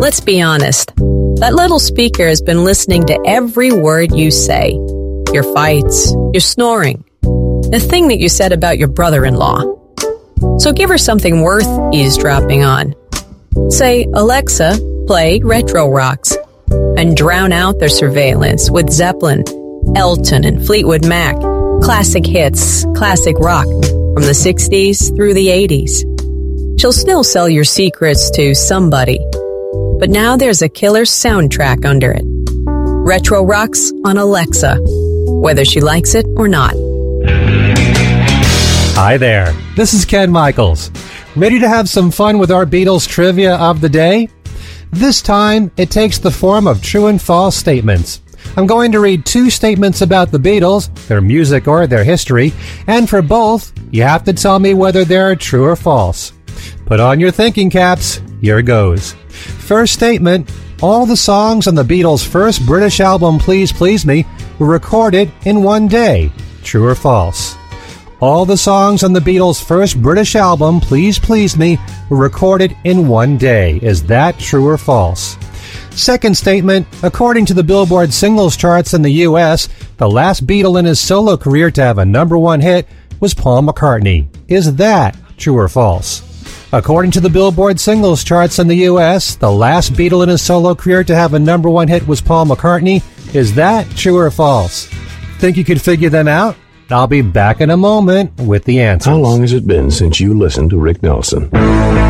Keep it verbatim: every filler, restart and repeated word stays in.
Let's be honest. That little speaker has been listening to every word you say. Your fights, your snoring, the thing that you said about your brother-in-law. So give her something worth eavesdropping on. Say, Alexa, play Retro Rocks, and drown out their surveillance with Zeppelin, Elton, and Fleetwood Mac, classic hits, classic rock, from the sixties through the eighties. She'll still sell your secrets to somebody, but now there's a killer soundtrack under it. Retro Rocks on Alexa, whether she likes it or not. Hi there, this is Ken Michaels. Ready to have some fun with our Beatles trivia of the day? This time, it takes the form of true and false statements. I'm going to read two statements about the Beatles, their music or their history, and for both, you have to tell me whether they're true or false. Put on your thinking caps, here goes. First statement, all the songs on the Beatles' first British album, Please Please Me, were recorded in one day. True or false? All the songs on the Beatles' first British album, Please Please Me, were recorded in one day. Is that true or false? Second statement, according to the Billboard singles charts in the U S, the last Beatle in his solo career to have a number one hit was Paul McCartney. Is that true or false? According to the Billboard singles charts in the U S, the last Beatle in his solo career to have a number one hit was Paul McCartney. Is that true or false? Think you could figure them out? I'll be back in a moment with the answers. How long has it been since you listened to Rick Nelson?